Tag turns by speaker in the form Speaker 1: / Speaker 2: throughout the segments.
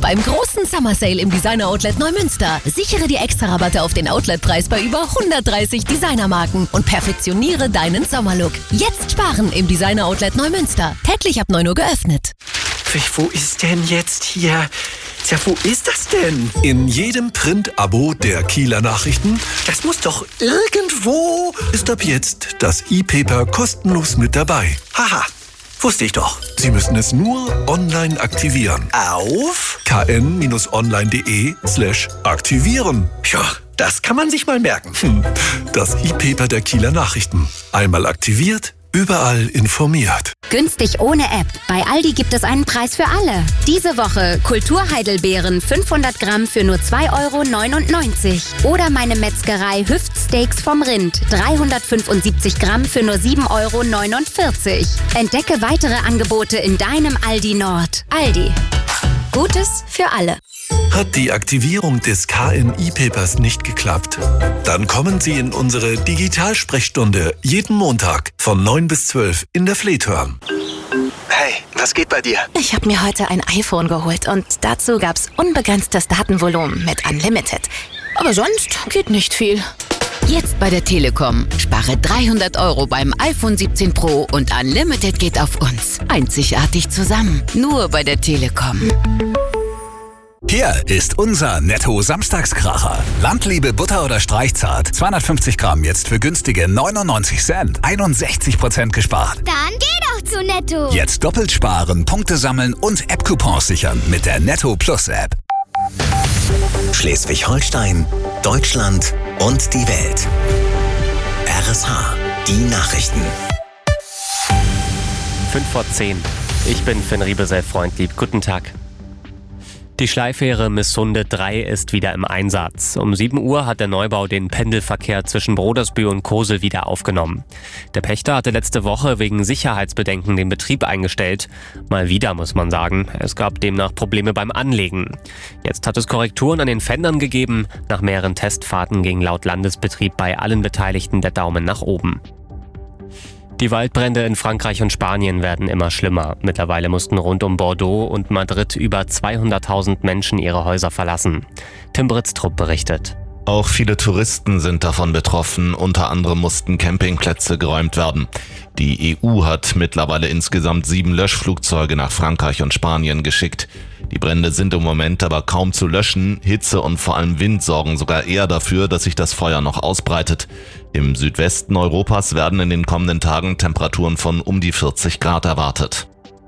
Speaker 1: beim großen Summer Sale im Designer Outlet Neumünster. Sichere dir extra Rabatte auf den Outletpreis bei über 130 Designermarken und perfektioniere deinen Sommerlook. Jetzt sparen im Designer Outlet Neumünster. Täglich ab 9 Uhr geöffnet.
Speaker 2: Wo ist denn jetzt hier? Tja, wo ist das denn?
Speaker 3: In jedem Print-Abo der Kieler Nachrichten
Speaker 2: Das muss doch irgendwo...
Speaker 3: ist ab jetzt das E-Paper kostenlos mit dabei.
Speaker 2: Haha, wusste ich doch.
Speaker 3: Sie müssen es nur online aktivieren.
Speaker 2: Auf?
Speaker 3: kn-online.de/aktivieren.
Speaker 2: Ja, das kann man sich mal merken.
Speaker 3: Das E-Paper der Kieler Nachrichten. Einmal aktiviert, überall informiert.
Speaker 4: Günstig ohne App. Bei Aldi gibt es einen Preis für alle. Diese Woche Kulturheidelbeeren 500 Gramm für nur 2,99 € Oder meine Metzgerei Hüftsteaks vom Rind 375 Gramm für nur 7,49 €. Entdecke weitere Angebote in deinem Aldi Nord. Aldi. Gutes für alle.
Speaker 3: Hat die Aktivierung des KN-E-Papers nicht geklappt? Dann kommen Sie in unsere Digitalsprechstunde jeden Montag von 9 bis 12 in der Fleethörn.
Speaker 2: Hey, was geht bei dir?
Speaker 5: Ich habe mir heute ein iPhone geholt und dazu gab's unbegrenztes Datenvolumen mit Unlimited. Aber sonst geht nicht viel.
Speaker 1: Jetzt bei der Telekom. Spare 300 € beim iPhone 17 Pro und Unlimited geht auf uns. Einzigartig zusammen. Nur bei der Telekom.
Speaker 6: Hier ist unser Netto-Samstagskracher. Landliebe Butter oder Streichzart. 250 Gramm jetzt für günstige 99 Cent. 61% gespart.
Speaker 7: Dann geh doch zu Netto.
Speaker 6: Jetzt doppelt sparen, Punkte sammeln und App-Coupons sichern mit der Netto Plus App.
Speaker 8: Schleswig-Holstein, Deutschland und die Welt. RSH, die Nachrichten.
Speaker 9: 5:10. Ich bin Finn Riebesell-Freundlieb. Guten Tag. Die Schleifähre Missunde 3 ist wieder im Einsatz. Um 7 Uhr hat der Neubau den Pendelverkehr zwischen Brodersbühl und Kosel wieder aufgenommen. Der Pächter hatte letzte Woche wegen Sicherheitsbedenken den Betrieb eingestellt. Mal wieder, muss man sagen. Es gab demnach Probleme beim Anlegen. Jetzt hat es Korrekturen an den Fendern gegeben. Nach mehreren Testfahrten ging laut Landesbetrieb bei allen Beteiligten der Daumen nach oben. Die Waldbrände in Frankreich und Spanien werden immer schlimmer. Mittlerweile mussten rund um Bordeaux und Madrid über 200.000 Menschen ihre Häuser verlassen. Tim Britztrup berichtet.
Speaker 10: Auch viele Touristen sind davon betroffen. Unter anderem mussten Campingplätze geräumt werden. Die EU hat mittlerweile insgesamt 7 Löschflugzeuge nach Frankreich und Spanien geschickt. Die Brände sind im Moment aber kaum zu löschen. Hitze und vor allem Wind sorgen sogar eher dafür, dass sich das Feuer noch ausbreitet. Im Südwesten Europas werden in den kommenden Tagen Temperaturen von um die 40 Grad erwartet.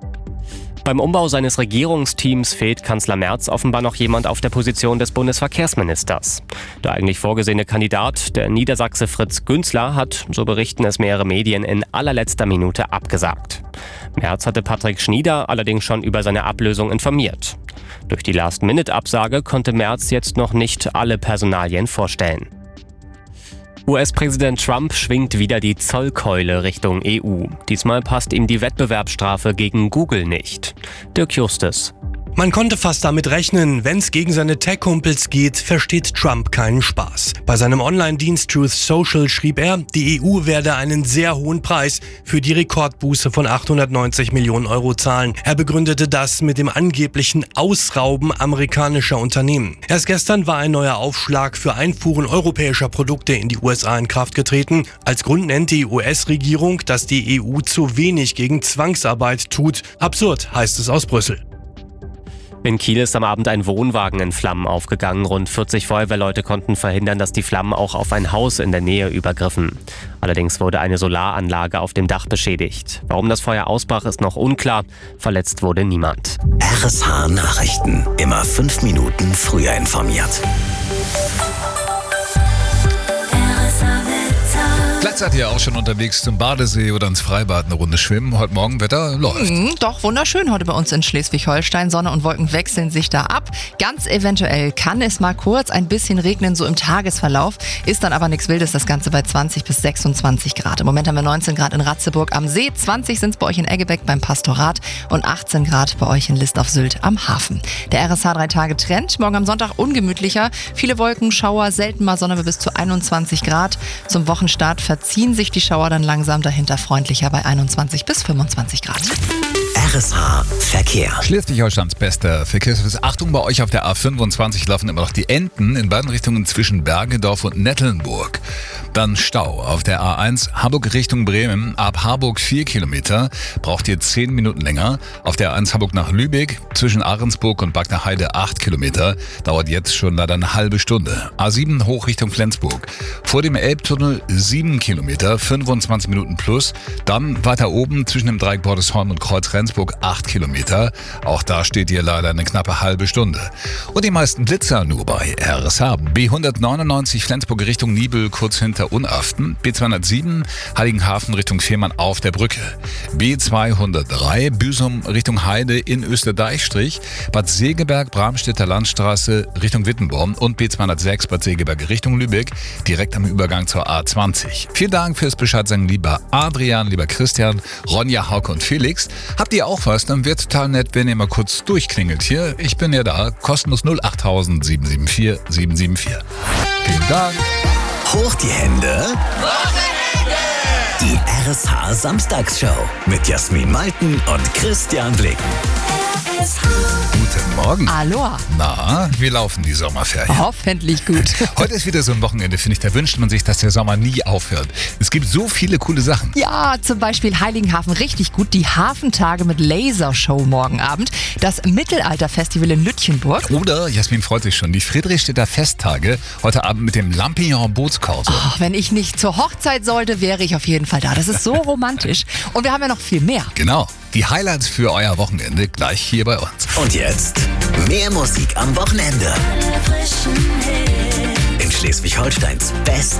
Speaker 9: Beim Umbau seines Regierungsteams fehlt Kanzler Merz offenbar noch jemand auf der Position des Bundesverkehrsministers. Der eigentlich vorgesehene Kandidat, der Niedersachse Fritz Günzler, hat, so berichten es mehrere Medien, in allerletzter Minute abgesagt. Merz hatte Patrick Schnieder allerdings schon über seine Ablösung informiert. Durch die Last-Minute-Absage konnte Merz jetzt noch nicht alle Personalien vorstellen. US-Präsident Trump schwingt wieder die Zollkeule Richtung EU. Diesmal passt ihm die Wettbewerbsstrafe gegen Google nicht. Dirk Justus.
Speaker 11: Man konnte fast damit rechnen, wenn es gegen seine Tech-Kumpels geht, versteht Trump keinen Spaß. Bei seinem Online-Dienst Truth Social schrieb er, die EU werde einen sehr hohen Preis für die Rekordbuße von 890 Millionen € zahlen. Er begründete das mit dem angeblichen Ausrauben amerikanischer Unternehmen. Erst gestern war ein neuer Aufschlag für Einfuhren europäischer Produkte in die USA in Kraft getreten. Als Grund nennt die US-Regierung, dass die EU zu wenig gegen Zwangsarbeit tut. Absurd, heißt es aus Brüssel.
Speaker 9: In Kiel ist am Abend ein Wohnwagen in Flammen aufgegangen. Rund 40 Feuerwehrleute konnten verhindern, dass die Flammen auch auf ein Haus in der Nähe übergriffen. Allerdings wurde eine Solaranlage auf dem Dach beschädigt. Warum das Feuer ausbrach, ist noch unklar. Verletzt wurde niemand.
Speaker 8: RSH Nachrichten. Immer 5 Minuten früher informiert.
Speaker 12: Vielleicht seid ihr auch schon unterwegs zum Badesee oder ins Freibad eine Runde schwimmen. Heute Morgen Wetter läuft.
Speaker 13: Doch, wunderschön heute bei uns in Schleswig-Holstein. Sonne und Wolken wechseln sich da ab. Ganz eventuell kann es mal kurz ein bisschen regnen, so im Tagesverlauf. Ist dann aber nichts Wildes, das Ganze bei 20 bis 26 Grad. Im Moment haben wir 19 Grad in Ratzeburg am See, 20 sind es bei euch in Eggebeck beim Pastorat und 18 Grad bei euch in List auf Sylt am Hafen. Der RSH 3-Tage-Trend. Morgen am Sonntag ungemütlicher. Viele Wolken, Schauer, selten mal Sonne bis zu 21 Grad. Zum Wochenstart verziehen sich die Schauer dann langsam, dahinter freundlicher bei 21 bis 25 Grad.
Speaker 8: RSH Verkehr.
Speaker 12: Schleswig-Holsteins bester Verkehrsservice. Achtung, bei euch auf der A25 laufen immer noch die Enten in beiden Richtungen zwischen Bergedorf und Nettelnburg. Dann Stau auf der A1 Harburg Richtung Bremen. Ab Harburg 4 Kilometer. Braucht ihr 10 Minuten länger. Auf der A1 Harburg nach Lübeck zwischen Ahrensburg und Bagnerheide 8 Kilometer. Dauert jetzt schon leider eine halbe Stunde. A7 hoch Richtung Flensburg. Vor dem Elbtunnel 7 Kilometer, 25 Minuten plus. Dann weiter oben zwischen dem Dreieck Bordesholm und Kreuz Rendsburg 8 Kilometer. Auch da steht ihr leider eine knappe halbe Stunde. Und die meisten Blitzer nur bei RSH. B199 Flensburg Richtung Nibel kurz hinter Unaften. B207 Heiligenhafen Richtung Fehmarn auf der Brücke. B203 Büsum Richtung Heide in Österdeichstrich. Bad Segeberg Bramstädter Landstraße Richtung Wittenborn und B206 Bad Segeberg Richtung Lübeck direkt am Übergang zur A20. Vielen Dank fürs Bescheid sagen, lieber Adrian, lieber Christian, Ronja, Hauke und Felix. Habt ihr auch was? Dann wäre total nett, wenn ihr mal kurz durchklingelt hier. Ich bin ja da. Kostenlos 08000 774 774. Vielen Dank.
Speaker 8: Hoch die Hände. Die RSH Samstagsshow mit Jasmin Malten und Christian Blicken.
Speaker 12: Guten Morgen.
Speaker 13: Aloha.
Speaker 12: Na, wie laufen die Sommerferien?
Speaker 13: Hoffentlich gut.
Speaker 12: Heute ist wieder so ein Wochenende, finde ich. Da wünscht man sich, dass der Sommer nie aufhört. Es gibt so viele coole Sachen.
Speaker 13: Ja, zum Beispiel Heiligenhafen richtig gut. Die Hafentage mit Lasershow morgen Abend. Das Mittelalterfestival in Lütchenburg.
Speaker 12: Oder, Jasmin freut sich schon, die Friedrichstädter Festtage. Heute Abend mit dem Lampion-Bootskorso.
Speaker 13: Oh, wenn ich nicht zur Hochzeit sollte, wäre ich auf jeden Fall da. Das ist so romantisch. Und wir haben ja noch viel mehr.
Speaker 12: Genau. Die Highlights für euer Wochenende gleich hier bei uns.
Speaker 8: Und jetzt mehr Musik am Wochenende. In Schleswig-Holsteins Best